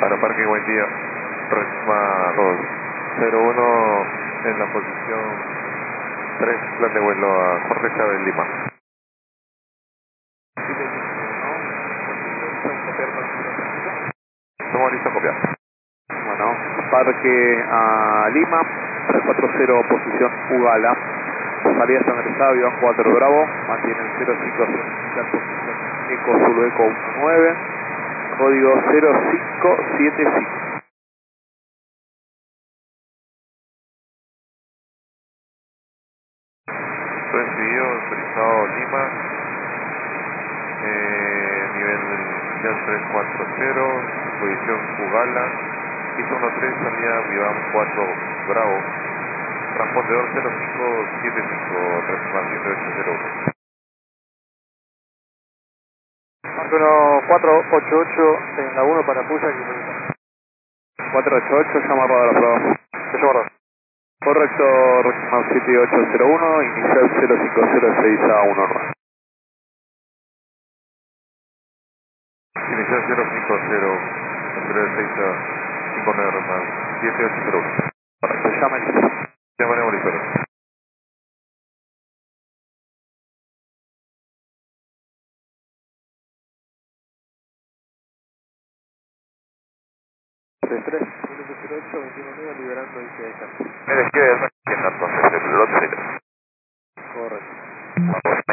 Para parking, buen día. Resma 201 en la posición 3, plan de vuelo a Jorge Chávez, Lima. Estamos listos a copiar. Bueno, parque a Lima, 340 posición Ugala. Salida San Grisado, Iván 4 Bravo, mantienen 050 posición Eco Zulu Eco 19, código 0575. Recibido, autorizado Lima, nivel inicial 340, posición Ugala, piso 13, salida Viván 4 Bravo, transpondedor 0575, transformación 1801. Marco 488 en la 1 para Puya, 488, llama para la prueba. Te llamo ahora. Correcto, Rockman 7801, inicial 0506 a 19. Inicial 050, 06 a 59 más 7801. Correcto, llama listo. Llamaré a monitor. 33, 08, 21 liberando y que Me describe entonces el lote. correcto. Vamos.